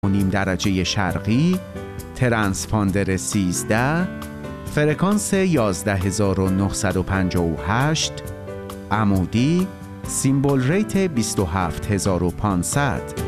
نیم درجه شرقی، ترانسپاندر 13، فرکانس 11958، عمودی، سیمبل ریت 27500.